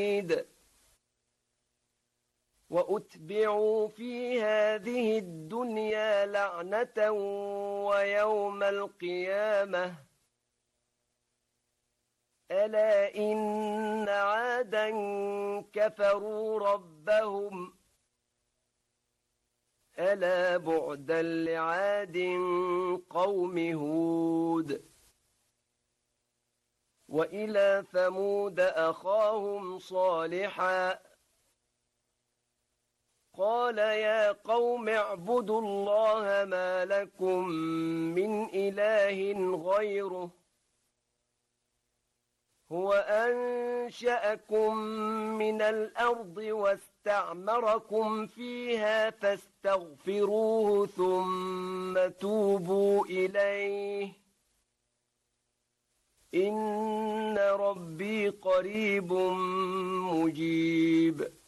وأتبعوا في هذه الدنيا لعنة ويوم القيامة ألا إن عادا كفروا ربهم ألا بعدا لعاد قوم هود وإلى ثمود أخاهم صالحا قال يا قوم اعبدوا الله ما لكم من إله غيره هو أنشأكم من الأرض واستعمركم فيها فاستغفروه ثم توبوا إليه إن ربي قريب مجيب